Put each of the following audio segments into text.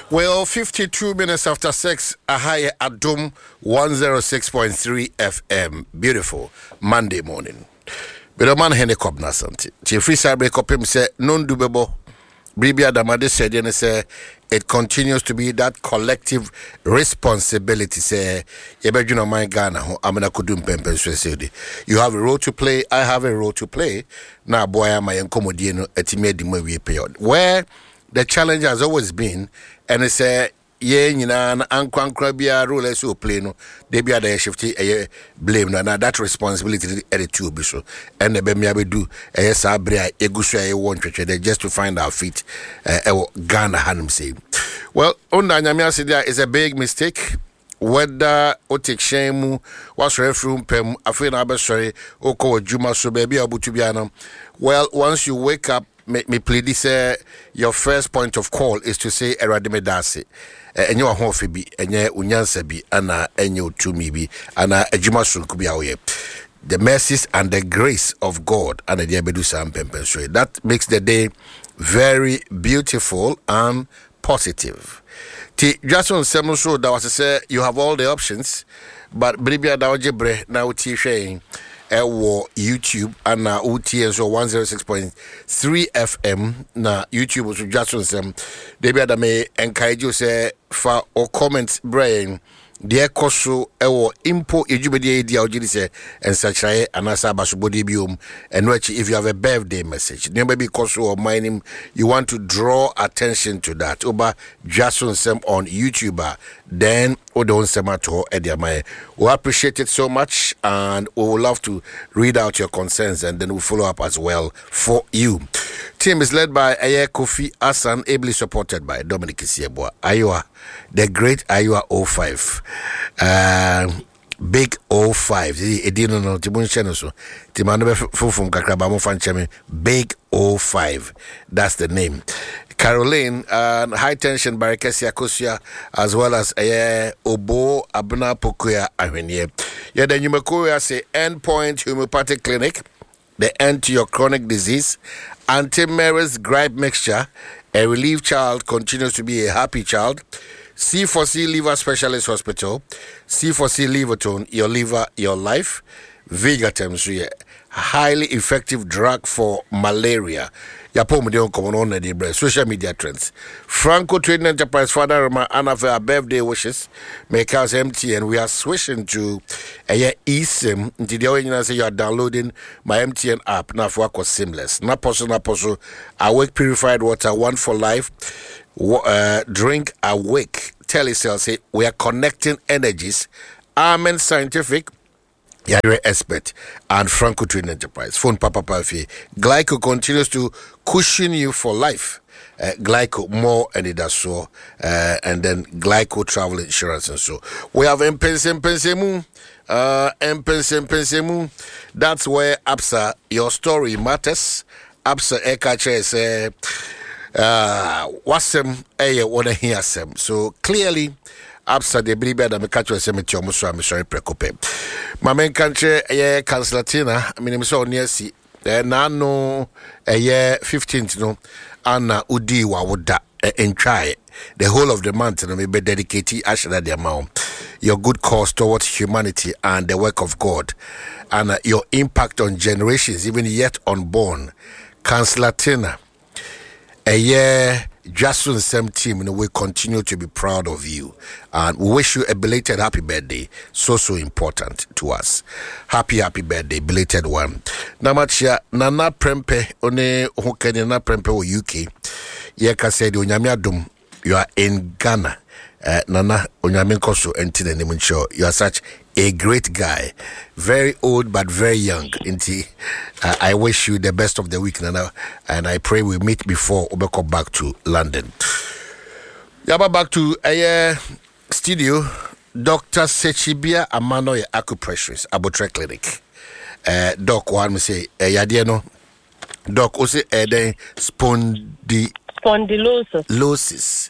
Well, 52 minutes after 6, Ahaya Adum 106.3 FM. Beautiful Monday morning. But a man hene kobna santi. Ti free sabre kopim se non dubebo. Bribia Damade said and say it continues to be that collective responsibility. Say Yebejuna my Ghana ho amena kudum pempen swesedi. You have a role to play, I have a role to play. Na boy am I enkomodie no etime di we period. Where the challenge has always been, and it's a na ankwankra bia role as you play no, they be ada shifty blame na that responsibility at the two bi so, and the be me abedu sabria egusu won twetwe just to find our feet Ghana hanum say. Well, onda nyame asida is a big mistake. Whether otik shame was referum pem afena abesori oko juma so baby abutubiana. Well, once you wake up, me plead this your first point of call is to say eradime dase enye wa hofi bi enye unyansa bi ana enye otumi bi ana adwuma sonko bi awoye. The mercies and the grace of God and the abedu sam pempen so that makes the day very beautiful and positive. Ti Jason Semuso that was to say you have all the options, but bribia da ojebre na uti hwe YouTube and UTS 106.3 FM na YouTube was Jackson Sem. They be that may encourage you say for or comments brain dear koso impo ejubedi dia ojidi say and such and asa basubodi bium and if you have a birthday message never be koso or mining you want to draw attention to that over Jackson Sem on YouTube then Odon Semato Ediamae. We appreciate it so much and we would love to read out your concerns and then we'll follow up as well for you. Team is led by Aye Kofi Asan, ably supported by Dominic Isiebua. Ayua, the great Ayua 05. Big 05. Edino no Tibun Chenoso. Timano Fufum Kakrabamo Fanchemi. Big 05. That's the name. Caroline, high tension Barikesia Kosia, as well as Obo Abuna Pokuya Avenue. Yeah, then you may say Endpoint Homeopathic Clinic, the end to your chronic disease, anti-Mary's gripe mixture, a relieved child continues to be a happy child. C4C Liver Specialist Hospital, C4C Livertone, your liver, your life. Vigatem, highly effective drug for malaria. Yapo Mudeon common on the social media trends. Franco Trading Enterprise Father Rama Anafa birthday wishes make us empty and we are switching to a eSIM. Until the say you are downloading my MTN app now for was seamless. Na poso awake purified water, one for life. Drink awake. Telecell say we are connecting energies. Amen Scientific. You're expert and Franco Trading Enterprise. Phone Papa Pafi. Glyco continues to cushion you for life. Glyco more and it does so. And then Glyco travel insurance and so. We have Mpensemu. That's where APSA, your story matters. APSA Ekache say wasem wanna hear sem. So clearly Absa de bribe da me catch we semeti omuso am sorry prekope. Ma men kanche Cancellatina, I mean so near si na no 15th no ana udi wa woda try the whole of the month no me be dedicate ashada the amount your good cause towards humanity and the work of God and your impact on generations even yet unborn. Cancellatina Jason Sem team, we continue to be proud of you and we wish you a belated happy birthday. So important to us. Happy birthday, belated one. Namachia Nana Prempe one hokeni na Prempe o UK. Yeka said Onyamiadum, you are in Ghana. Nana Onyamenkoso entine nemuncho. You are such a great guy, very old but very young. I wish you the best of the week, Nana, and I pray we meet before we come back to London. Yaba back to a studio. Dr. Sechibia Amanoye Acupressurist, Abotre Clinic. Doc, one say, Yadiano. Doc, also a spondylosis.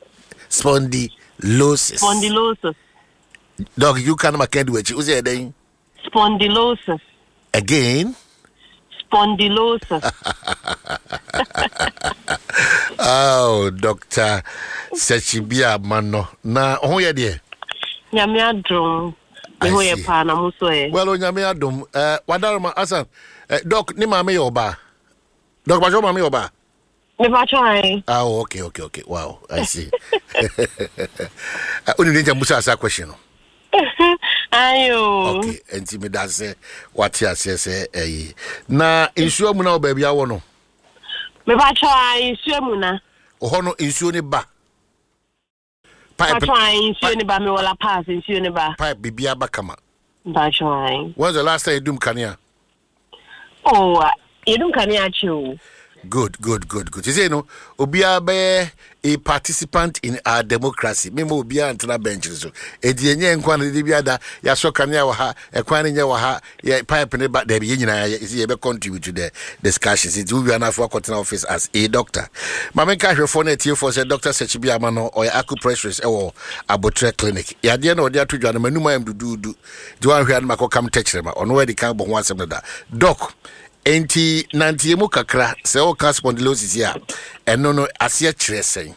Spondylosis. Dog, you can't make it with you. Who's it then? Spondylosis. Again? Spondylosis. Oh, Dr. Sechibia Mano. Na ho ye de? Nyame adom. Me ho ye pa na mo so e. Well, nyame adom. Wadarma Asan. Doc, ni ma me yoba. Doc, ba jo ma me yoba. Me ba try. Oh, okay. Wow, I see. Uni ninja musa asa question no. Ayo. Okay, enti me da say what ya say na insuo mu na obaabia wo no. Me ba try insuo mu na. Oho no insuo ni ba. Pipe try insuo ni ba me wala pass insuo ni ba. Pipe bibia ba kama. Ba try. When's the last time you dum kania? Oh, you dum kania chu. Good. You say no, Obia be a participant in our democracy. Memo Obia and Tana benches. So, Edienye and Kwan Dibiada, Yasokania Waha, a Quania Waha, ya pipe in the back, there is able contribute to the discussions. It will be enough for cotton office as a doctor. Mamenka, your phone at you for said Dr. Sechibia Mano or acupressures or Abotre Clinic. Yadian or there to John Manuma do one who had Mako come touch them on where the camp once another. Doc. Enti nantiemu kakra se o ka spondylosis ya eno no asia kire sen.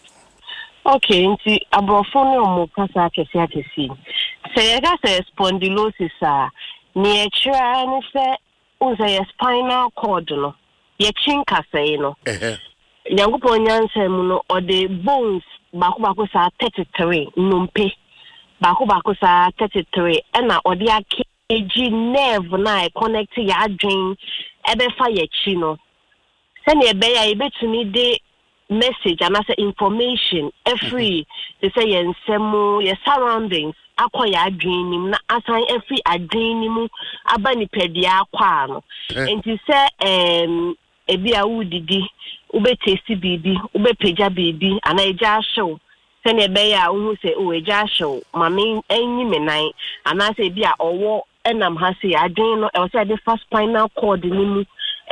Okay, enti abrofo ne omo kasa akesi se ye ga se spondylosis a ne e kire ne se unse ye spinal cord no ye chinka sei no nyangopo nyansa mu no o de bones bako sa 33 nompe bako sa 33 ena o de agi nerve na connect ya adwen ebe fa ye chi no se ne ebe ya ebetumi de message and as information every they say yensemu your surroundings akoya adwen nim na asan every adwen nim aba ni pedia akwa no enti se ebi a wudidi ube taste bibi ube peja bibi ana eja show se ne ebe ya hu se o eja show mami enyi menan ana se bi a owo enam ha se adwen no e say the first spinal cord ni mu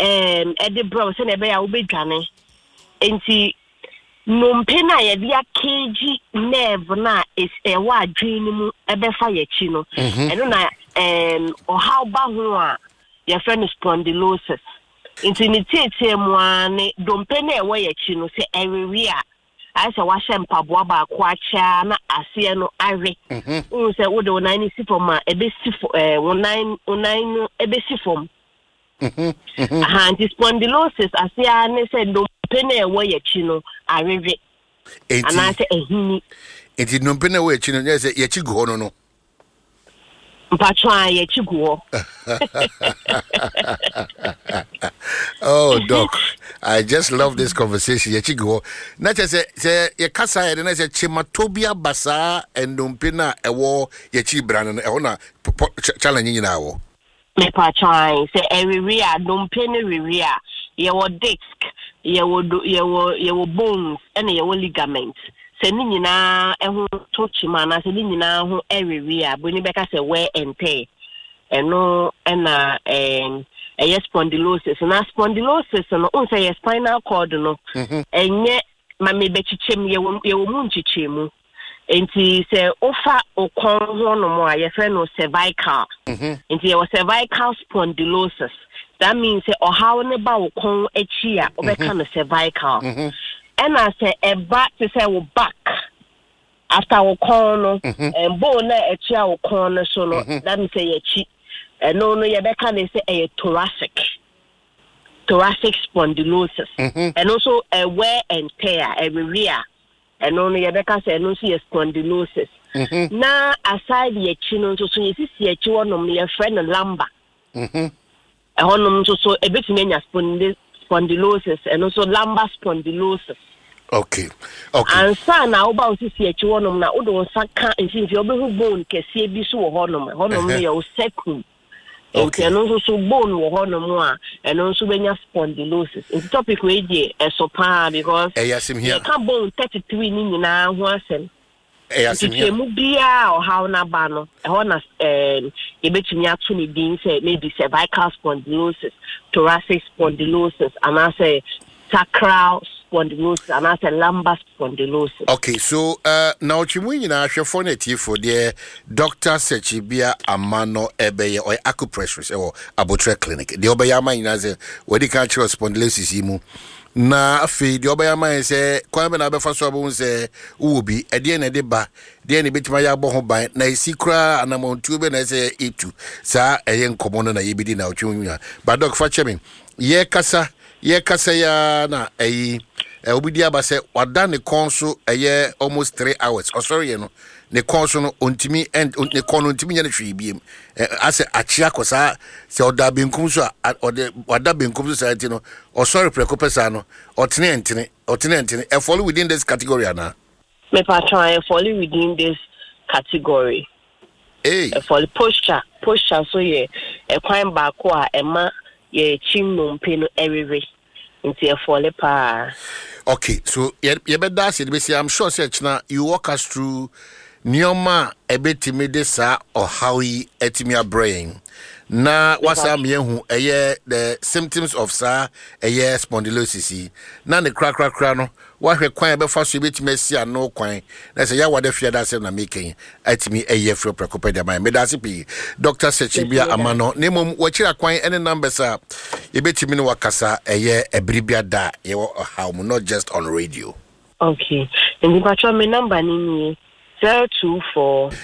the bro se ne be ya obedwane enti nompe na ye dia kg nerve na is wa adwen ni mu e be fa ye chi no eno na o how ba ho a your friend spondylosis enti ni tete mu ane dompe na e wa ye chi no se erewi a I say wa shempa boa ba kwa cha na ase no are say wo de onan si fom a ebe si onan ebe si fom spondylosis ase a ne say dompe na e wo ye chi no arere ana say ehini enti dompe na wo ye chi no ye say ye chi go no mpatwa ye chi go. Oh, Doc, I just love this conversation. Ye chi go. Na say ye kasa ye na say chematobia basa endompina ewo ye chi brand e na challenge nyina wo. Me patwa say area dompene area ye wo disc ye wo bones and ye wo ligaments. Se ni nyina eho touch ma na se ni nyina ho area boni beka se wear and tear eno na spondylosis na spondylosis no on say spinal cord no enye ma me bekichem ye wo mu nchichemu enti se ofa okon ho no mo a ye fe no cervical enti ye wo cervical spondylosis that means say ohaw ne ba okon achi a obeka no cervical and I say a back to say back after our corner and bone a chair corner so no that means say a cheek and no you can say a thoracic spondylosis and also a wear and tear a rear and only you can say no see a spondylosis now aside the chino so you see a child no your friend lumbar a honum so a bit in spondylosis and also lumbar spondylosis. Okay. And so now about to see a chionum na udo saka if you be bone kese bi so honum your second. Okay, and also bone wo honum and also benya spondylosis. It's topic we dey sopa because you can bone 33 ni nyina ho asem. Mu bia or how na ba no e ho na e betumi ato ni din say maybe cervical spondylosis, thoracic spondylosis, and I say sacral spondylosis, and I say lumbar spondylosis. Okay, so now chimu nyina hwefo na tie for there Dr. Sechibia Amano Ebeye or acupressures or Abotre Clinic. The obeyama nyina say we di kan spondylosis yi mu na afi the obaya man say kwan be na be fa so abon say wo bi ede na de ba de na betima ya bo ho ban na isi kra anamontu be na say etu sa eye nkomo no na ye bidi na otwunya ba doc fa chemi ye kasa ya na obidi aba say wada ne konso eye almost 3 hours sorry you know ne konso no ontimi and ne kono ontimi nya ne hwe biem ase achia kosa se oda benkum so wada benkum so say no sorry prekopesa no otene follow within this category ana me pa try follow within this category follow posture so ye kwan ba ko a ema ye chimno mpe no erewe nti follow pa. Okay, so you better say I'm sure na you walk us through Nioma ebetimi de sa or how he etimia brain. Na wasa miyehu the symptoms of sa spondylosis. Na the crack no wa hwe kwan be fa so ebetimi sia no kwan. Na say ya wade fia da say na making etimi fro precopedia my medasipi. Dr. Sechibia Amano nemom wachira kwan any numbers a ebetimi no wakasa ebribia da ye how not just on radio. Okay. And the my number ni 024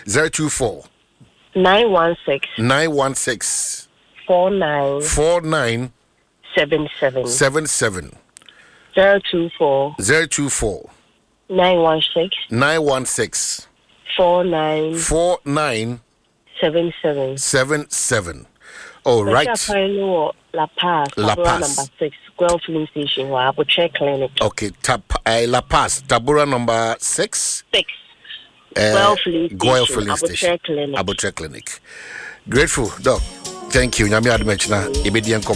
916 49 77 024 916 49 77. All right. La Paz number 6 Guelph Filling Station Abuche Clinic. Okay, La Paz Tabura number 6 Guelph Filling Station Abuche Clinic. Grateful, doc. Thank you. Nyami admechna ibedi